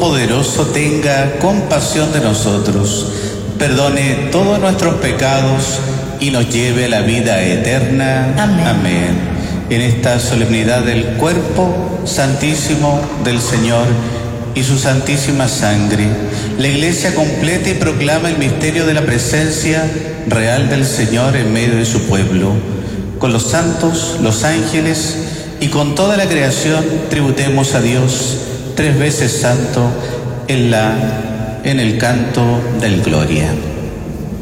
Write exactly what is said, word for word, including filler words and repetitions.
Todopoderoso tenga compasión de nosotros, perdone todos nuestros pecados y nos lleve a la vida eterna. Amén. Amén. En esta solemnidad del cuerpo santísimo del Señor y su santísima sangre, la Iglesia completa y proclama el misterio de la presencia real del Señor en medio de su pueblo. Con los santos, los ángeles y con toda la creación tributemos a Dios, tres veces santo, en la, en el canto del Gloria.